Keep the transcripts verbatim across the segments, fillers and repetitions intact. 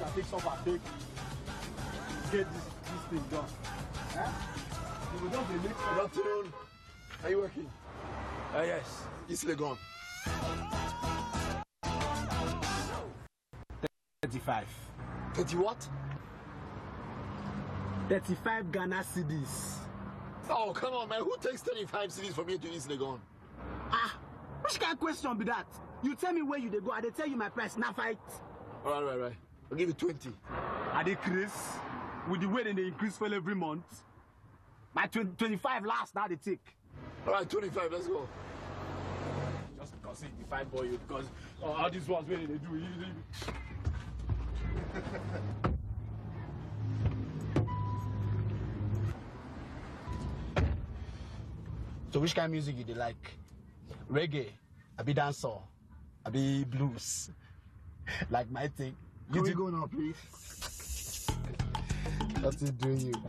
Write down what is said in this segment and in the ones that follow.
I take some, I take get this, this thing done. Eh? You will just be late. Good afternoon. Are you working? Uh, yes. East Legon. thirty-five. thirty what? thirty-five Ghana cedis. Oh, come on, man. Who takes thirty-five cities from here to East Legon? Ah, which kind of question be that? You tell me where you they go, I they tell you my price, now fight. All right, right, right. I'll give you twenty. Are they increase? With the way they increase for every month? My twenty-five last, now they take. All right, twenty-five, let's go. Just because it's the fine boy, because uh, all these ones, where they do it. So which kind of music you they like? Reggae, I be dancehall, I be blues. Like my thing. Can we go now, please? What's it doing you?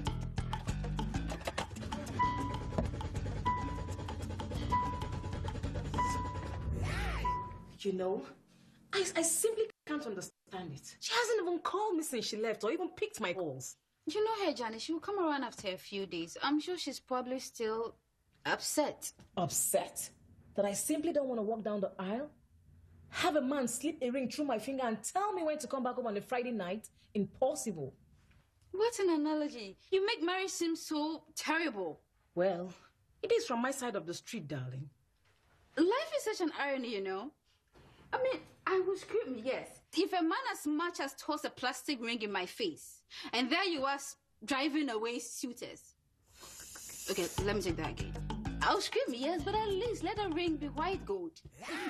You know, I, I simply can't understand it. She hasn't even called me since she left or even picked my calls. You know her, Johnny. She will come around after a few days. I'm sure she's probably still upset. Upset? That I simply don't want to walk down the aisle? Have a man slip a ring through my finger and tell me when to come back home on a Friday night? Impossible. What an analogy. You make marriage seem so terrible. Well, it is from my side of the street, darling. Life is such an irony, you know. I mean, I will scream, yes. If a man as much as toss a plastic ring in my face, and there you are driving away suitors. Okay, let me take that again. I'll scream, yes, but at least let the ring be white gold.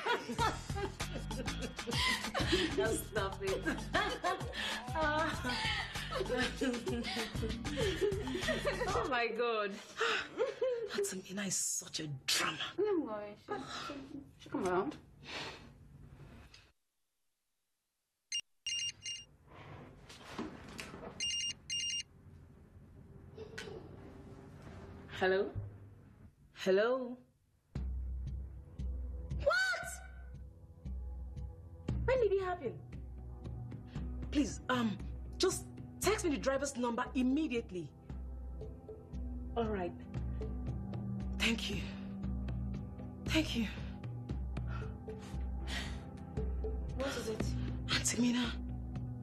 Just stop it. Oh my God. Antamina is such a drama. No worries. She'll come around. Hello? Hello? What? When did it happen? Please, um, just text me the driver's number immediately. All right. Thank you. Thank you. What is it? Antamina,